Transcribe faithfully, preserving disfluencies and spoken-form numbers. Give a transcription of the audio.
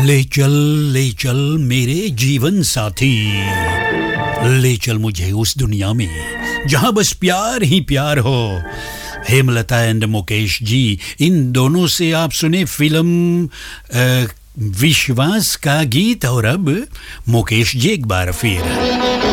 ले चल ले चल मेरे जीवन साथी, ले चल मुझे उस दुनिया में जहां बस प्यार ही प्यार हो। हेमलता एंड मुकेश जी, इन दोनों से आप सुने फिल्म अ, विश्वास का गीत। और अब मुकेश जी एक बार फिर